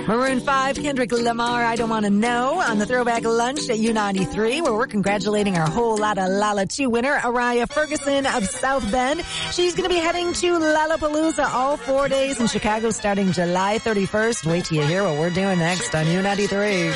Maroon 5, Kendrick Lamar, I Don't Want to Know on the Throwback Lunch at U93, where we're congratulating our Whole Lotta Lala 2 winner, Araya Ferguson of South Bend. She's going to be heading to Lollapalooza all 4 days in Chicago starting July 31st. Wait till you hear what we're doing next on U93.